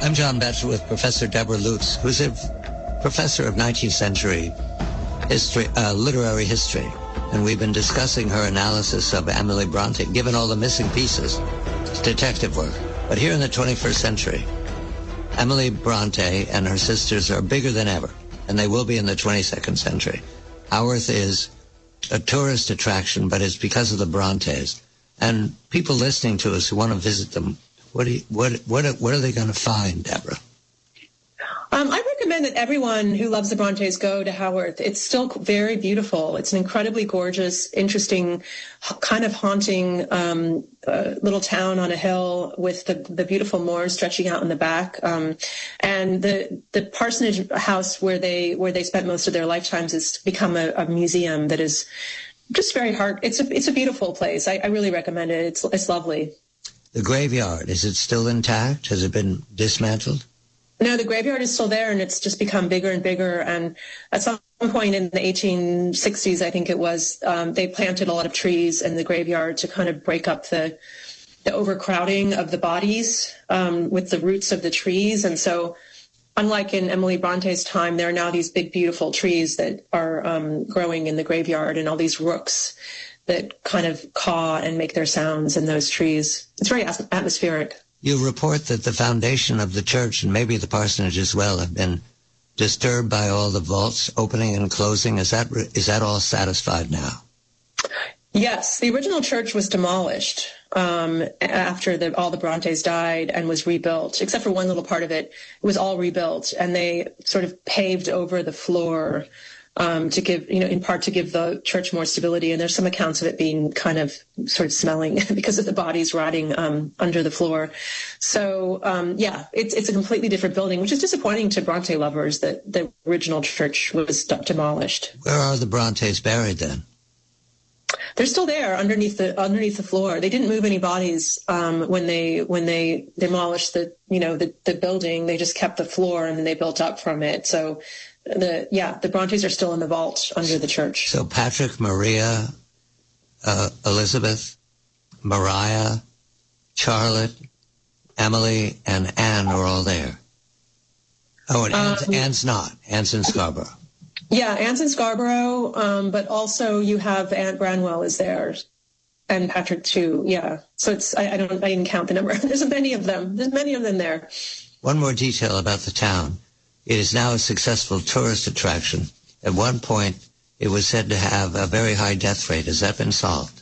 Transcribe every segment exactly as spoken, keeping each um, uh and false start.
I'm John Batchelor with Professor Deborah Lutz, who's a professor of nineteenth century history, uh, literary history. And we've been discussing her analysis of Emily Bronte, given all the missing pieces. It's detective work. But here in the twenty-first century, Emily Bronte and her sisters are bigger than ever, and they will be in the twenty-second century. Haworth is a tourist attraction, but it's because of the Brontes. And people listening to us who want to visit them, what do you, what what what are they going to find, Deborah? Um, I recommend that everyone who loves the Brontes go to Haworth. It's still very beautiful. It's an incredibly gorgeous, interesting, kind of haunting um, uh, little town on a hill with the, the beautiful moors stretching out in the back. Um, and the the parsonage house where they where they spent most of their lifetimes has become a, a museum that is just very heart. It's a it's a beautiful place. I, I really recommend it. It's it's lovely. The graveyard, is it still intact? Has it been dismantled? No, the graveyard is still there, and it's just become bigger and bigger. And at some point in the eighteen sixties, I think it was, um, they planted a lot of trees in the graveyard to kind of break up the the overcrowding of the bodies um, with the roots of the trees. And so, unlike in Emily Bronte's time, there are now these big, beautiful trees that are um, growing in the graveyard, and all these rooks that kind of caw and make their sounds in those trees. It's very atmospheric. You report that the foundation of the church, and maybe the parsonage as well, have been disturbed by all the vaults opening and closing. Is that is that all satisfied now? Yes, the original church was demolished um, after the, all the Brontes died and was rebuilt, except for one little part of it. It was all rebuilt, and they sort of paved over the floor Um, to give, you know, in part to give the church more stability. And there's some accounts of it being kind of sort of smelling because of the bodies rotting um, under the floor. So, um, yeah, it's it's a completely different building, which is disappointing to Bronte lovers that the original church was demolished. Where are the Brontes buried then? They're still there underneath the underneath the floor. They didn't move any bodies um, when they when they demolished the you know the the building. They just kept the floor and then they built up from it. So. The yeah, the Brontes are still in the vault under the church. So Patrick, Maria, uh, Elizabeth, Mariah, Charlotte, Emily, and Anne are all there. Oh, and Anne's, um, Anne's not. Anne's in Scarborough. Yeah, Anne's in Scarborough, um, but also you have Aunt Branwell is there, and Patrick too. Yeah, so it's I, I don't I didn't count the number. There's many of them. There's many of them there. One more detail about the town. It is now a successful tourist attraction. At one point, it was said to have a very high death rate. Has that been solved?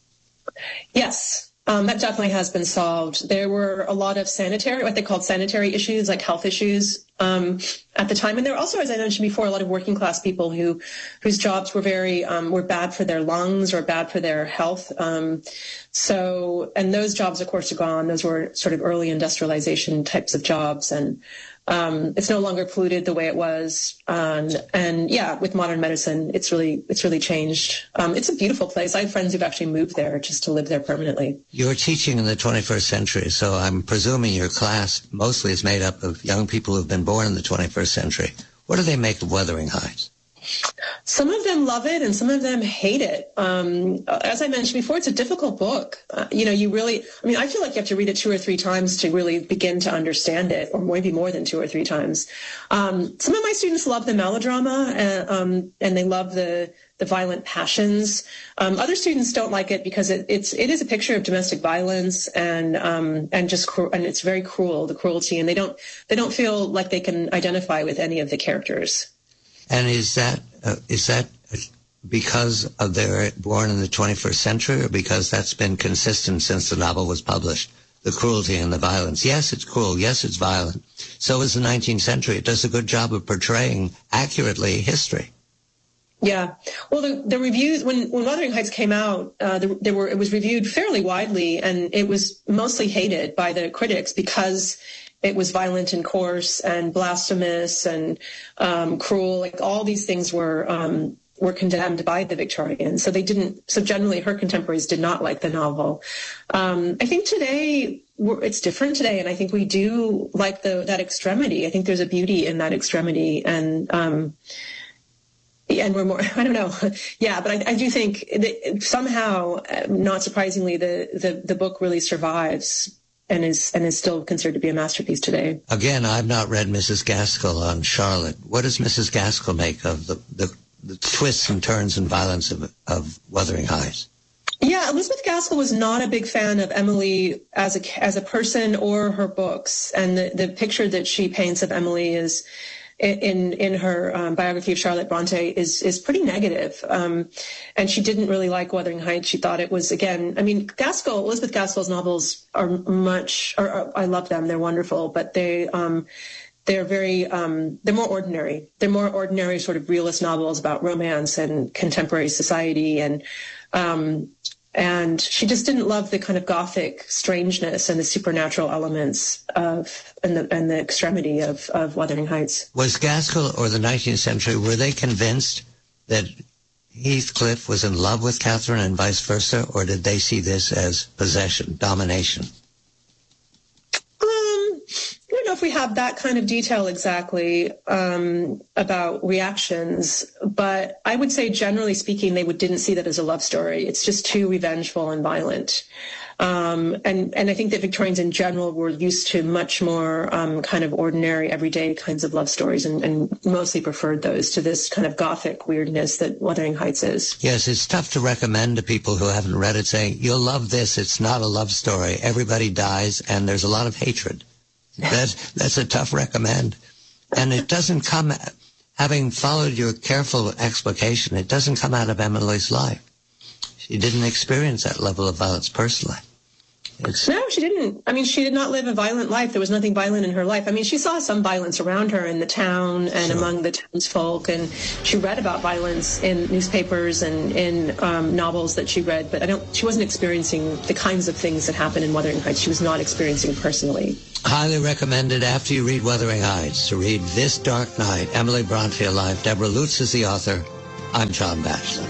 Yes, um, that definitely has been solved. There were a lot of sanitary, what they called sanitary issues, like health issues um, at the time. And there were also, as I mentioned before, a lot of working class people who whose jobs were very um, were bad for their lungs or bad for their health. Um, so, and those jobs, of course, are gone. Those were sort of early industrialization types of jobs. And Um, it's no longer polluted the way it was, um, and yeah, with modern medicine, it's really it's really changed. Um, it's a beautiful place. I have friends who've actually moved there just to live there permanently. You're teaching in the twenty-first century, so I'm presuming your class mostly is made up of young people who've been born in the twenty-first century. What do they make of Wuthering Heights? Some of them love it and some of them hate it. Um, as I mentioned before, it's a difficult book. Uh, you know, you really, I mean, I feel like you have to read it two or three times to really begin to understand it, or maybe more than two or three times. Um, some of my students love the melodrama and, um, and they love the, the violent passions. Um, other students don't like it because it, it's, it is a picture of domestic violence and, um, and just, cru- and it's very cruel, the cruelty, and they don't, they don't feel like they can identify with any of the characters. And is that uh, is that because of they're born in the twenty-first century, or because that's been consistent since the novel was published? The cruelty and the violence. Yes, it's cruel. Yes, it's violent. So is the nineteenth century. It does a good job of portraying accurately history. Yeah. Well, the, the reviews, when, when Wuthering Heights came out, uh, there, there were, it was reviewed fairly widely, and it was mostly hated by the critics because it was violent and coarse and blasphemous and um, cruel. Like all these things were um, were condemned by the Victorians. So they didn't. So generally, her contemporaries did not like the novel. Um, I think today it's different today, and I think we do like the that extremity. I think there's a beauty in that extremity, and um, and we're more. I don't know. Yeah, but I, I do think that somehow, not surprisingly, the, the the book really survives and is and is still considered to be a masterpiece today. Again, I've not read Missus Gaskell on Charlotte. What does Missus Gaskell make of the, the, the twists and turns and violence of, of Wuthering Heights? Yeah, Elizabeth Gaskell was not a big fan of Emily as a as a person or her books, and the, the picture that she paints of Emily is in in her um, biography of Charlotte Bronte is is pretty negative. Um, and she didn't really like Wuthering Heights. She thought it was, again, I mean, Gaskell, Elizabeth Gaskell's novels are much, or, or I love them. They're wonderful, but they um, they're very um, they're more ordinary. They're more ordinary sort of realist novels about romance and contemporary society, and um, and she just didn't love the kind of Gothic strangeness and the supernatural elements of and the and the extremity of, of Wuthering Heights. Was Gaskell or the nineteenth century, were they convinced that Heathcliff was in love with Catherine and vice versa, or did they see this as possession, domination? Um, I don't know if we have that kind of detail exactly um, about reactions, but I would say, generally speaking, they would, didn't see that as a love story. It's just too revengeful and violent. Um, and, and I think that Victorians in general were used to much more um, kind of ordinary, everyday kinds of love stories, and, and mostly preferred those to this kind of Gothic weirdness that Wuthering Heights is. Yes, it's tough to recommend to people who haven't read it, saying, you'll love this. It's not a love story. Everybody dies, and there's a lot of hatred. That's, that's a tough recommend. And it doesn't come, having followed your careful explication, it doesn't come out of Emily's life. She didn't experience that level of violence personally. It's... No, she didn't. I mean, she did not live a violent life. There was nothing violent in her life. I mean, she saw some violence around her in the town and sure. among the townsfolk, and she read about violence in newspapers and in um, novels that she read, but I don't. She wasn't experiencing the kinds of things that happen in Wuthering Heights. She was not experiencing personally. Highly recommended after you read Wuthering Heights to read This Dark Night, Emily Bronte Alive. Deborah Lutz is the author. I'm John Batchelor.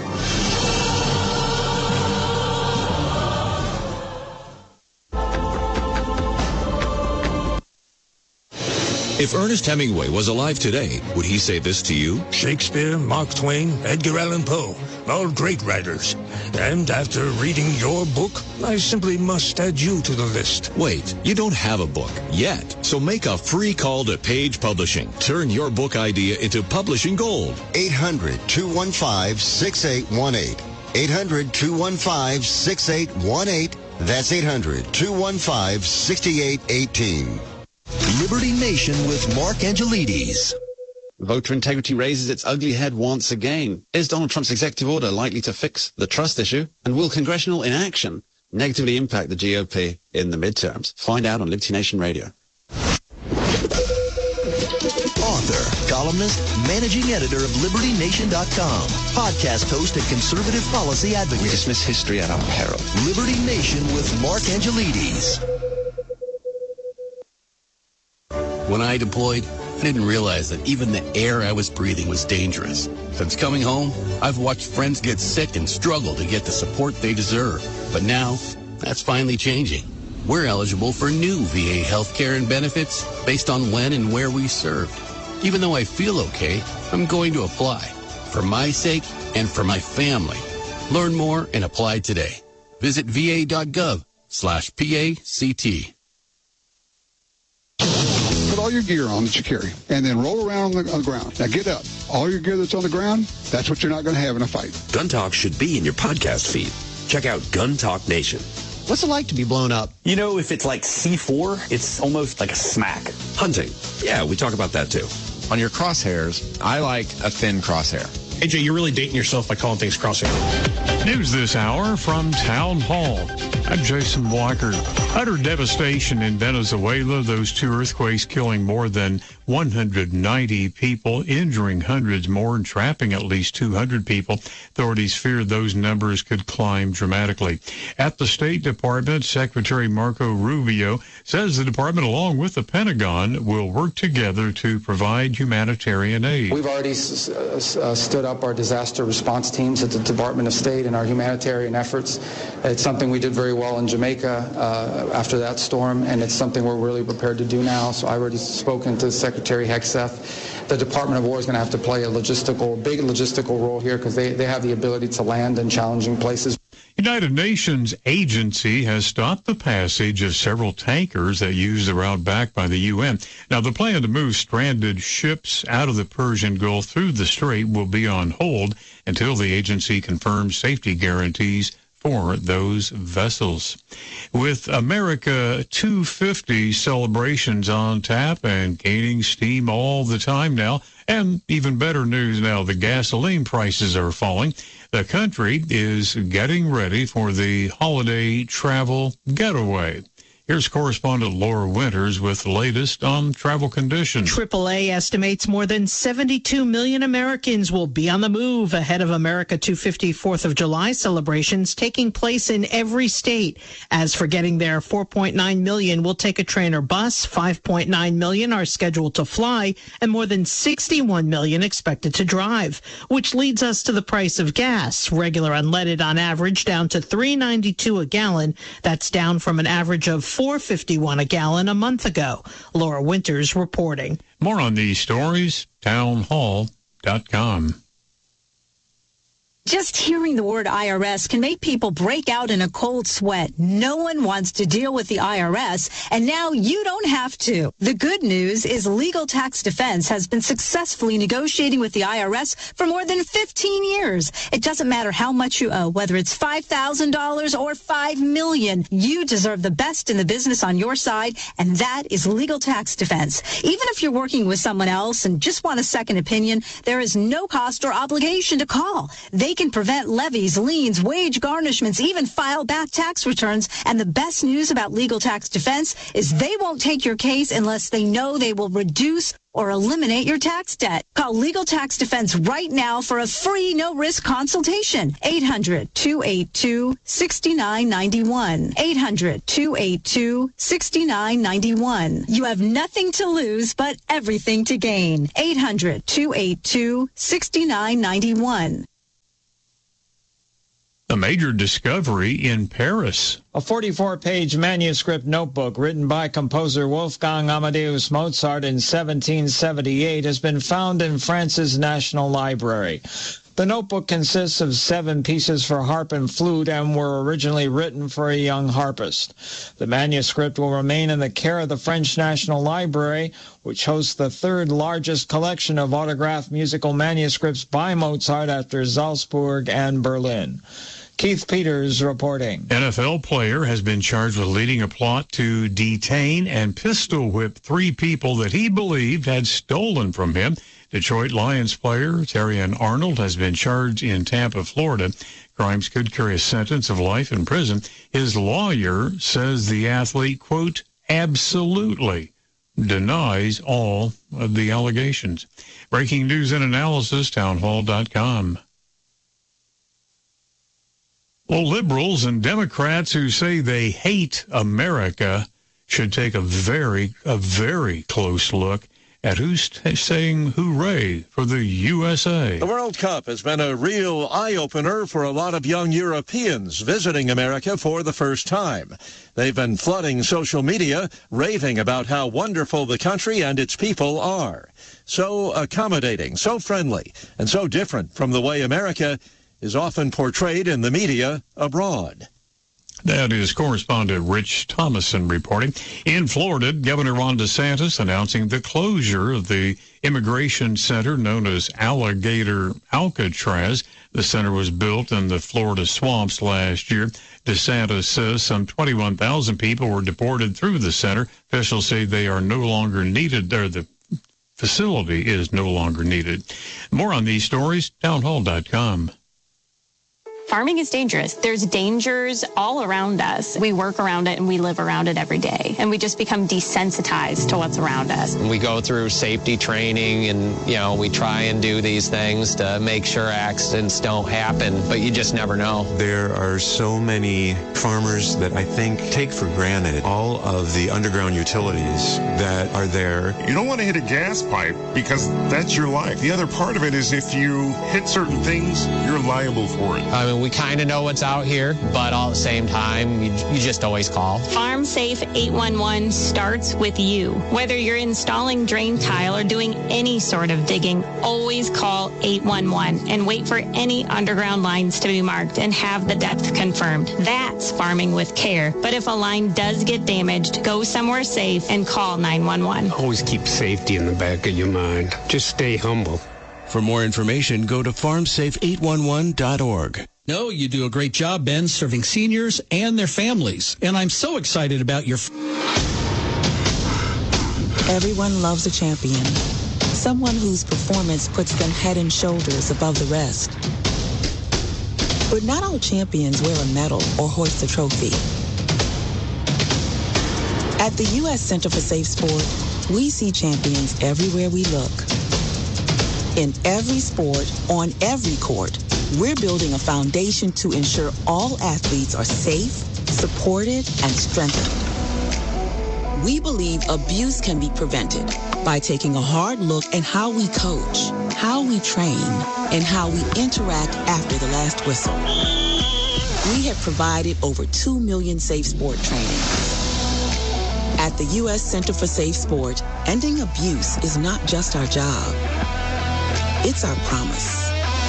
If Ernest Hemingway was alive today, would he say this to you? Shakespeare, Mark Twain, Edgar Allan Poe, all great writers. And after reading your book, I simply must add you to the list. Wait, you don't have a book yet, so make a free call to Page Publishing. Turn your book idea into publishing gold. eight hundred, two one five, six eight one eight. eight hundred, two one five, six eight one eight. That's eight hundred, two one five, six eight one eight. Liberty Nation with Mark Angelides. Voter integrity raises its ugly head once again. Is Donald Trump's executive order likely to fix the trust issue? And will congressional inaction negatively impact the G O P in the midterms? Find out on Liberty Nation Radio. Author, columnist, managing editor of Liberty Nation dot com, podcast host and conservative policy advocate. We dismiss history at our peril. Liberty Nation with Mark Angelides. When I deployed, I didn't realize that even the air I was breathing was dangerous. Since coming home, I've watched friends get sick and struggle to get the support they deserve. But now, that's finally changing. We're eligible for new V A health care and benefits based on when and where we served. Even though I feel okay, I'm going to apply. For my sake and for my family. Learn more and apply today. Visit va.gov slash PACT. Put all your gear on that you carry, and then roll around on the, on the ground. Now get up. All your gear that's on the ground, that's what you're not going to have in a fight. Gun Talk should be in your podcast feed. Check out Gun Talk Nation. What's it like to be blown up? You know, if it's like C four, it's almost like a smack. Hunting. Yeah, we talk about that too. On your crosshairs, I like a thin crosshair. A J, you're really dating yourself by calling things crosshair. News this hour from Town Hall. I'm Jason Walker. Utter devastation in Venezuela. Those two earthquakes killing more than one hundred ninety people, injuring hundreds more, and trapping at least two hundred people. Authorities fear those numbers could climb dramatically. At the State Department, Secretary Marco Rubio says the department, along with the Pentagon, will work together to provide humanitarian aid. We've already s- uh, stood up our disaster response teams at the Department of State and our humanitarian efforts. It's something we did very well in Jamaica uh, after that storm, and it's something we're really prepared to do now. So I've already spoken to Secretary Hegseth. The Department of War is going to have to play a logistical, big logistical role here because they, they have the ability to land in challenging places. United Nations agency has stopped the passage of several tankers that use the route back by the U N. Now, the plan to move stranded ships out of the Persian Gulf through the strait will be on hold until the agency confirms safety guarantees for those vessels. With America two fifty celebrations on tap and gaining steam all the time now, and even better news now, the gasoline prices are falling. The country is getting ready for the holiday travel getaway. Here's correspondent Laura Winters with the latest on travel conditions. triple A estimates more than seventy-two million Americans will be on the move ahead of America two fifty fourth of July celebrations taking place in every state. As for getting there, four point nine million will take a train or bus, five point nine million are scheduled to fly, and more than sixty-one million expected to drive, which leads us to the price of gas. Regular unleaded on average down to three ninety-two a gallon. That's down from an average of four fifty-one a gallon a month ago. Laura Winters reporting. More on these stories, town hall dot com. Just hearing the word I R S can make people break out in a cold sweat. No one wants to deal with the I R S, and now you don't have to. The good news is Legal Tax Defense has been successfully negotiating with the I R S for more than fifteen years. It doesn't matter how much you owe, whether it's five thousand dollars or five million dollars. You deserve the best in the business on your side, and that is Legal Tax Defense. Even if you're working with someone else and just want a second opinion, there is no cost or obligation to call. They can prevent levies, liens, wage garnishments, even file back tax returns. And the best news about Legal Tax Defense is they won't take your case unless they know they will reduce or eliminate your tax debt. Call Legal Tax Defense right now for a free, no-risk consultation. eight hundred, two eight two, six nine nine one. eight hundred, two eight two, six nine nine one. You have nothing to lose, but everything to gain. eight hundred, two eight two, six nine nine one. A major discovery in Paris. A forty-four page manuscript notebook written by composer Wolfgang Amadeus Mozart in seventeen seventy-eight has been found in France's National Library. The notebook consists of seven pieces for harp and flute and were originally written for a young harpist. The manuscript will remain in the care of the French National Library, which hosts the third largest collection of autographed musical manuscripts by Mozart after Salzburg and Berlin. Keith Peters reporting. N F L player has been charged with leading a plot to detain and pistol whip three people that he believed had stolen from him. Detroit Lions player Terrion Arnold has been charged in Tampa, Florida. Crimes could carry a sentence of life in prison. His lawyer says the athlete, quote, absolutely denies all of the allegations. Breaking news and analysis, town hall dot com. Well, liberals and Democrats who say they hate America should take a very, a very close look at who's t- saying hooray for the U S A. The World Cup has been a real eye-opener for a lot of young Europeans visiting America for the first time. They've been flooding social media, raving about how wonderful the country and its people are. So accommodating, so friendly, and so different from the way America is often portrayed in the media abroad. That is correspondent Rich Thomason reporting. In Florida, Governor Ron DeSantis announcing the closure of the immigration center known as Alligator Alcatraz. The center was built in the Florida swamps last year. DeSantis says some twenty-one thousand people were deported through the center. Officials say they are no longer needed there. The facility is no longer needed. More on these stories, town hall dot com. Farming is dangerous. There's dangers all around us. We work around it and we live around it every day. And we just become desensitized to what's around us. We go through safety training and, you know, we try and do these things to make sure accidents don't happen, but you just never know. There are so many farmers that I think take for granted all of the underground utilities that are there. You don't want to hit a gas pipe because that's your life. The other part of it is if you hit certain things, you're liable for it. I mean, know, we kind of know what's out here, but all at the same time, you, you just always call. Farm Safe eight one one starts with you. Whether you're installing drain tile or doing any sort of digging, always call eight one one and wait for any underground lines to be marked and have the depth confirmed. That's farming with care. But if a line does get damaged, go somewhere safe and call nine one one. Always keep safety in the back of your mind. Just stay humble. For more information, go to farm safe eight one one dot org. No, you do a great job, Ben, serving seniors and their families. And I'm so excited about your... Everyone loves a champion. Someone whose performance puts them head and shoulders above the rest. But not all champions wear a medal or hoist a trophy. At the U S Center for Safe Sport, we see champions everywhere we look. In every sport, on every court, we're building a foundation to ensure all athletes are safe, supported, and strengthened. We believe abuse can be prevented by taking a hard look at how we coach, how we train, and how we interact after the last whistle. We have provided over two million safe sport trainings. At the U S Center for Safe Sport, ending abuse is not just our job. It's our promise.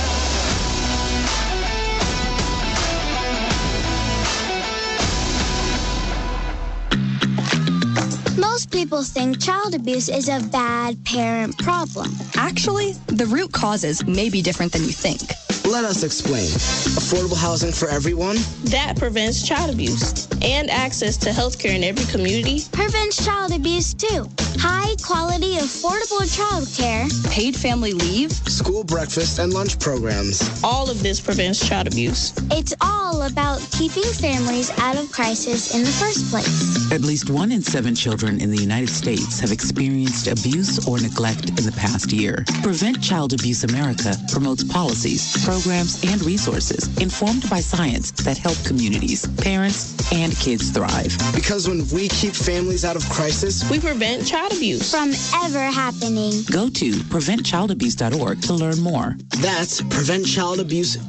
Most people think child abuse is a bad parent problem. Actually, the root causes may be different than you think. Let us explain. Affordable housing for everyone. That prevents child abuse. And access to health care in every community. Prevents child abuse, too. High quality, affordable child care. Paid family leave. School breakfast and lunch programs. All of this prevents child abuse. It's all about keeping families out of crisis in the first place. At least one in seven children in the United States have experienced abuse or neglect in the past year. Prevent Child Abuse America promotes policies, programs, and resources informed by science that help communities, parents, and kids thrive. Because when we keep families out of crisis, we prevent child abuse from ever happening. Go to prevent child abuse dot org to learn more. That's prevent child abuse